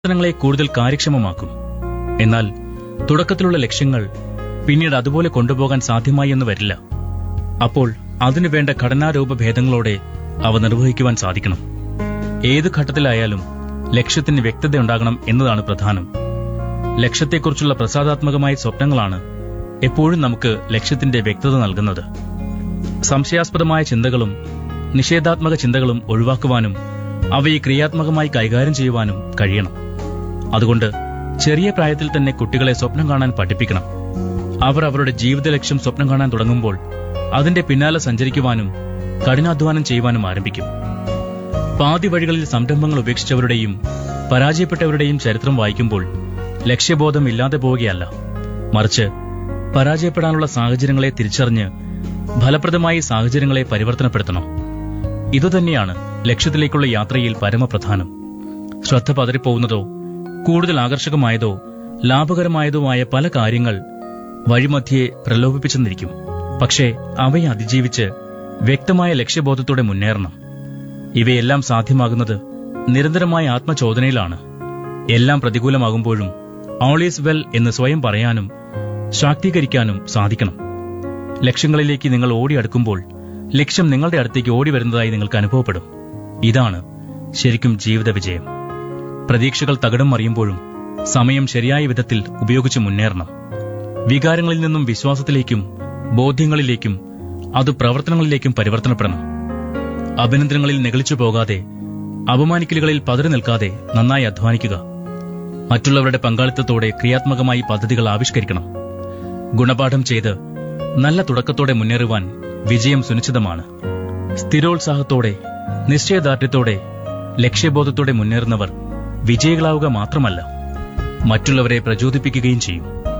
പ്രവർത്തനങ്ങളെ കൂടുതൽ കാര്യക്ഷമമാക്കും. എന്നാൽ തുടക്കത്തിലുള്ള ലക്ഷ്യങ്ങൾ പിന്നീട് അതുപോലെ കൊണ്ടുപോകാൻ സാധ്യമായി എന്ന് വരില്ല. അപ്പോൾ അതിനുവേണ്ട ഘടനാരൂപഭേദങ്ങളോടെ അവ നിർവഹിക്കുവാൻ സാധിക്കണം. ഏതു ഘട്ടത്തിലായാലും ലക്ഷ്യത്തിന് വ്യക്തതയുണ്ടാകണം എന്നതാണ് പ്രധാനം. ലക്ഷ്യത്തെക്കുറിച്ചുള്ള പ്രസാദാത്മകമായ സ്വപ്നങ്ങളാണ് എപ്പോഴും നമുക്ക് ലക്ഷ്യത്തിന്റെ വ്യക്തത നൽകുന്നത്. സംശയാസ്പദമായ ചിന്തകളും നിഷേധാത്മക ചിന്തകളും ഒഴിവാക്കുവാനും അവയെ ക്രിയാത്മകമായി കൈകാര്യം ചെയ്യുവാനും കഴിയണം. അതുകൊണ്ട് ചെറിയ പ്രായത്തിൽ തന്നെ കുട്ടികളെ സ്വപ്നം കാണാൻ പഠിപ്പിക്കണം. അവർ അവരുടെ ജീവിത ലക്ഷ്യം സ്വപ്നം കാണാൻ തുടങ്ങുമ്പോൾ അതിന്റെ പിന്നാലെ സഞ്ചരിക്കുവാനും കഠിനാധ്വാനം ചെയ്യുവാനും ആരംഭിക്കും. പാതി വഴികളിൽ സംരംഭങ്ങൾ ഉപേക്ഷിച്ചവരുടെയും പരാജയപ്പെട്ടവരുടെയും ചരിത്രം വായിക്കുമ്പോൾ ലക്ഷ്യബോധം ഇല്ലാതെ പോവുകയല്ല, മറിച്ച് പരാജയപ്പെടാനുള്ള സാഹചര്യങ്ങളെ തിരിച്ചറിഞ്ഞ് ഫലപ്രദമായി സാഹചര്യങ്ങളെ പരിവർത്തനപ്പെടുത്തണം. ഇതുതന്നെയാണ് ലക്ഷ്യത്തിലേക്കുള്ള യാത്രയിൽ പരമപ്രധാനം. ശ്രദ്ധ പതറിപ്പോകുന്നതോ കൂടുതൽ ആകർഷകമായതോ ലാഭകരമായതോ ആയ പല കാര്യങ്ങൾ വഴിമധ്യേ പ്രലോഭിപ്പിച്ചെന്നിരിക്കും. പക്ഷേ അവയെ അതിജീവിച്ച് വ്യക്തമായ ലക്ഷ്യബോധത്തോടെ മുന്നേറണം. ഇവയെല്ലാം സാധ്യമാകുന്നത് നിരന്തരമായ ആത്മചോദനയിലാണ്. എല്ലാം പ്രതികൂലമാകുമ്പോഴും ഓൾ ഈസ് വെൽ എന്ന് സ്വയം പറയാനും ശാക്തീകരിക്കാനും സാധിക്കണം. ലക്ഷ്യങ്ങളിലേക്ക് നിങ്ങൾ ഓടിയടുക്കുമ്പോൾ ലക്ഷ്യം നിങ്ങളുടെ അടുത്തേക്ക് ഓടി വരുന്നതായി നിങ്ങൾക്ക് അനുഭവപ്പെടും. ഇതാണ് ശരിക്കും ജീവിത വിജയം. പ്രതീക്ഷകൾ തകിടം മറിയുമ്പോഴും സമയം ശരിയായ വിധത്തിൽ ഉപയോഗിച്ച് മുന്നേറണം. വികാരങ്ങളിൽ നിന്നും വിശ്വാസത്തിലേക്കും ബോധ്യങ്ങളിലേക്കും അത് പ്രവർത്തനങ്ങളിലേക്കും പരിവർത്തനപ്പെടണം. അഭിനന്ദനങ്ങളിൽ നെഗളിച്ചു പോകാതെ, അപമാനിക്കലുകളിൽ പതറി നിൽക്കാതെ നന്നായി അധ്വാനിക്കുക. മറ്റുള്ളവരുടെ പങ്കാളിത്തത്തോടെ ക്രിയാത്മകമായി പദ്ധതികൾ ആവിഷ്കരിക്കണം. ഗുണപാഠം ചെയ്ത് നല്ല തുടക്കത്തോടെ മുന്നേറുവാൻ വിജയം സുനിശ്ചിതമാണ്. സ്ഥിരോത്സാഹത്തോടെ, നിശ്ചയദാർഢ്യത്തോടെ, ലക്ഷ്യബോധത്തോടെ മുന്നേറുന്നവർ വിജയികളാവുക മാത്രമല്ല, മറ്റുള്ളവരെ പ്രചോദിപ്പിക്കുകയും ചെയ്യും.